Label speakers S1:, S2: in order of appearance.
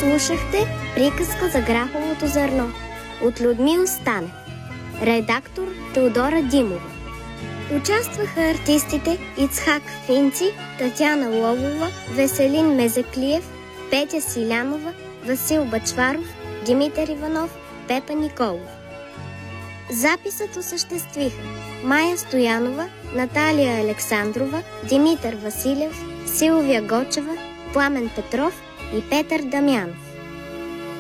S1: Слушахте приказка за граховото зърно от Людмил Станев. Редактор Теодора Димова. Участваха артистите Ицхак Финци, Татяна Ловова, Веселин Мезеклиев, Петя Силянова, Васил Бачваров, Димитър Иванов, Пепа Николов. Записът осъществиха Майя Стоянова, Наталия Александрова, Димитър Василев, Силвия Гочева, Пламен Петров и Петър Дамянов.